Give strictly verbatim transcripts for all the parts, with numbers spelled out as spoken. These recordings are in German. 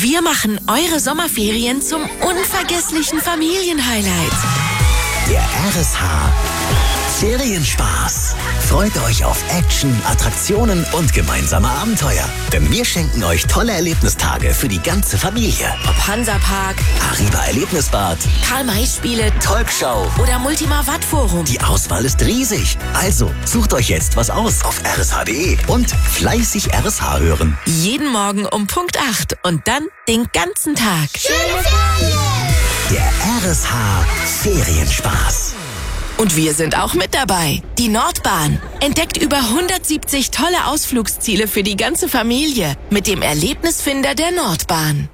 Wir machen eure Sommerferien zum unvergesslichen Familienhighlight. Der R S H Ferienspaß. Freut euch auf Action, Attraktionen und gemeinsame Abenteuer. Denn wir schenken euch tolle Erlebnistage für die ganze Familie. Ob Hansapark, Arriva Erlebnisbad, Karl-May-Spiele, Talkshow oder Multima Watt-Forum. Die Auswahl ist riesig. Also sucht euch jetzt was aus auf r s h punkt d e und fleißig R S H hören. Jeden Morgen um Punkt acht und dann den ganzen Tag. Schöne Ferien! Der R S H Ferienspaß. Und wir sind auch mit dabei. Die Nordbahn entdeckt über hundertsiebzig tolle Ausflugsziele für die ganze Familie mit dem Erlebnisfinder der Nordbahn.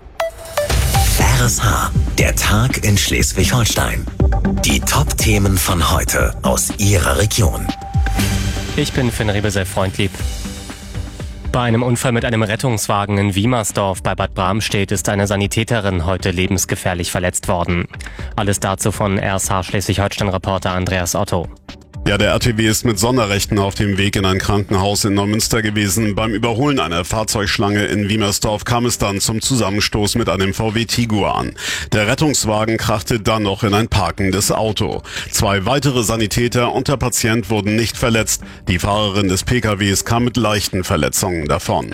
R S H, der Tag in Schleswig-Holstein. Die Top-Themen von heute aus Ihrer Region. Ich bin Finn Rebesel, Freundlieb. Bei einem Unfall mit einem Rettungswagen in Wiemersdorf bei Bad Bramstedt ist eine Sanitäterin heute lebensgefährlich verletzt worden. Alles dazu von R S H Schleswig-Holstein-Reporter Andreas Otto. Ja, der R T W ist mit Sonderrechten auf dem Weg in ein Krankenhaus in Neumünster gewesen. Beim Überholen einer Fahrzeugschlange in Wiemersdorf kam es dann zum Zusammenstoß mit einem V W Tiguan. Der Rettungswagen krachte dann noch in ein parkendes Auto. Zwei weitere Sanitäter und der Patient wurden nicht verletzt. Die Fahrerin des P K Ws kam mit leichten Verletzungen davon.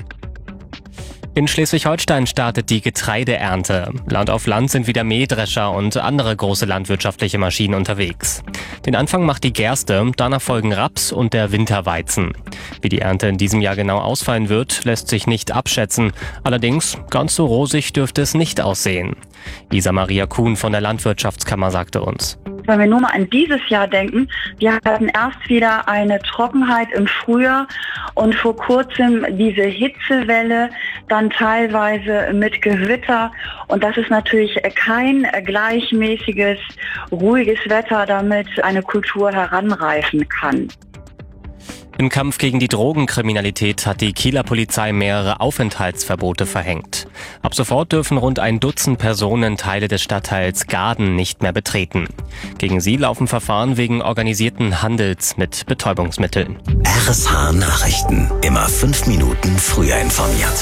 In Schleswig-Holstein startet die Getreideernte. Land auf Land sind wieder Mähdrescher und andere große landwirtschaftliche Maschinen unterwegs. Den Anfang macht die Gerste, danach folgen Raps und der Winterweizen. Wie die Ernte in diesem Jahr genau ausfallen wird, lässt sich nicht abschätzen. Allerdings, ganz so rosig dürfte es nicht aussehen. Isa Maria Kuhn von der Landwirtschaftskammer sagte uns: Wenn wir nur mal an dieses Jahr denken, wir hatten erst wieder eine Trockenheit im Frühjahr und vor kurzem diese Hitzewelle, dann teilweise mit Gewitter. Und das ist natürlich kein gleichmäßiges, ruhiges Wetter, damit eine Kultur heranreifen kann. Im Kampf gegen die Drogenkriminalität hat die Kieler Polizei mehrere Aufenthaltsverbote verhängt. Ab sofort dürfen rund ein Dutzend Personen Teile des Stadtteils Gaden nicht mehr betreten. Gegen sie laufen Verfahren wegen organisierten Handels mit Betäubungsmitteln. R S H Nachrichten. Immer fünf Minuten früher informiert.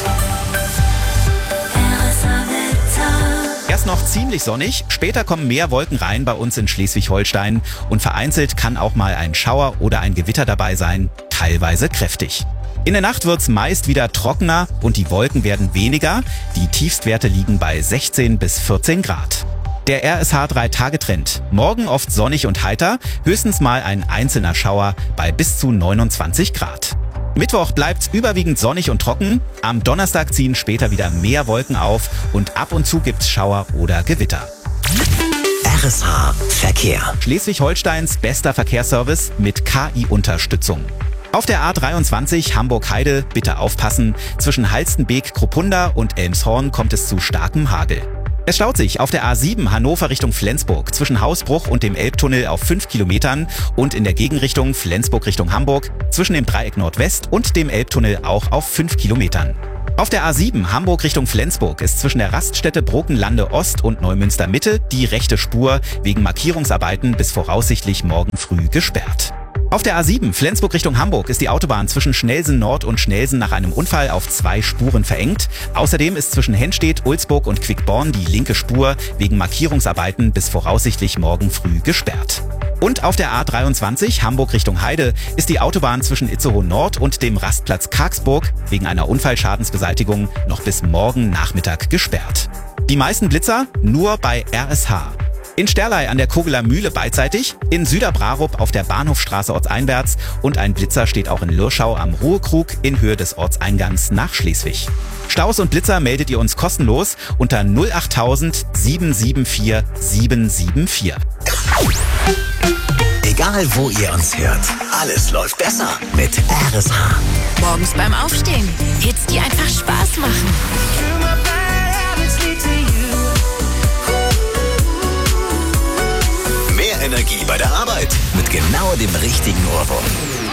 Erst noch ziemlich sonnig, später kommen mehr Wolken rein bei uns in Schleswig-Holstein und vereinzelt kann auch mal ein Schauer oder ein Gewitter dabei sein, teilweise kräftig. In der Nacht wird's meist wieder trockener und die Wolken werden weniger. Die Tiefstwerte liegen bei sechzehn bis vierzehn Grad. Der R S H drei Tage Trend. Morgen oft sonnig und heiter, höchstens mal ein einzelner Schauer bei bis zu neunundzwanzig Grad. Mittwoch bleibt's überwiegend sonnig und trocken. Am Donnerstag ziehen später wieder mehr Wolken auf und ab und zu gibt's Schauer oder Gewitter. R S H Verkehr. Schleswig-Holsteins bester Verkehrsservice mit K I-Unterstützung. Auf der A dreiundzwanzig Hamburg-Heide bitte aufpassen. Zwischen Halstenbeek-Kruppunda und Elmshorn kommt es zu starkem Hagel. Es staut sich auf der A sieben Hannover Richtung Flensburg zwischen Hausbruch und dem Elbtunnel auf fünf Kilometern und in der Gegenrichtung Flensburg Richtung Hamburg zwischen dem Dreieck Nordwest und dem Elbtunnel auch auf fünf Kilometern. Auf der A sieben Hamburg Richtung Flensburg ist zwischen der Raststätte Brokenlande Ost und Neumünster Mitte die rechte Spur wegen Markierungsarbeiten bis voraussichtlich morgen früh gesperrt. Auf der A sieben Flensburg Richtung Hamburg ist die Autobahn zwischen Schnelsen Nord und Schnelsen nach einem Unfall auf zwei Spuren verengt. Außerdem ist zwischen Henstedt, Ulzburg und Quickborn die linke Spur wegen Markierungsarbeiten bis voraussichtlich morgen früh gesperrt. Und auf der A dreiundzwanzig Hamburg Richtung Heide ist die Autobahn zwischen Itzehoe Nord und dem Rastplatz Karksburg wegen einer Unfallschadensbeseitigung noch bis morgen Nachmittag gesperrt. Die meisten Blitzer nur bei R S H. In Sterlei an der Kogeler Mühle beidseitig, in Süderbrarup auf der Bahnhofstraße ortseinwärts und ein Blitzer steht auch in Lürschau am Ruhekrug in Höhe des Ortseingangs nach Schleswig. Staus und Blitzer meldet ihr uns kostenlos unter null acht null sieben sieben vier sieben sieben vier. Egal wo ihr uns hört, alles läuft besser mit R S H. Morgens beim Aufstehen. Hits, die einfach Spaß machen. Mehr Energie bei der Arbeit mit genau dem richtigen Ohrwurm.